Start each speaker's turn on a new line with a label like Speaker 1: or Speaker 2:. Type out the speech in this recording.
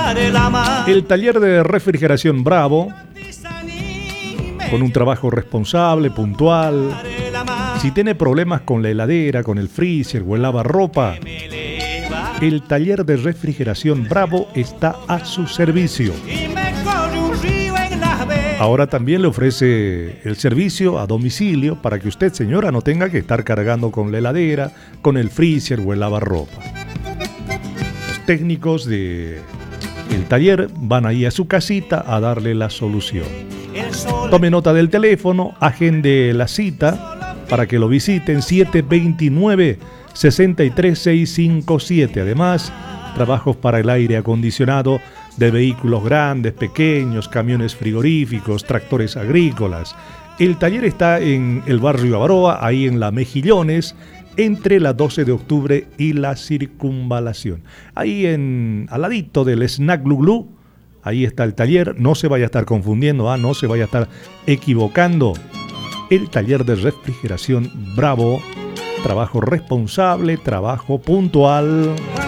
Speaker 1: El taller de refrigeración Bravo, con un trabajo responsable, puntual. Si tiene problemas con la heladera, con el freezer o el lavarropa, el taller de refrigeración Bravo está a su servicio. Ahora también le ofrece el servicio a domicilio para que usted, señora, no tenga que estar cargando con la heladera, con el freezer o el lavarropa. Los técnicos del taller van ahí a su casita a darle la solución. Tome nota del teléfono, agende la cita para que lo visiten, 729-63657. Además, trabajos para el aire acondicionado de vehículos grandes, pequeños, camiones frigoríficos, tractores agrícolas. El taller está en el barrio Avaroa, ahí en la Mejillones, entre la 12 de octubre y la Circunvalación. Ahí al ladito del Snack Glu Glu, ahí está el taller. No se vaya a estar confundiendo, no se vaya a estar equivocando. El taller de refrigeración Bravo, trabajo responsable, trabajo puntual.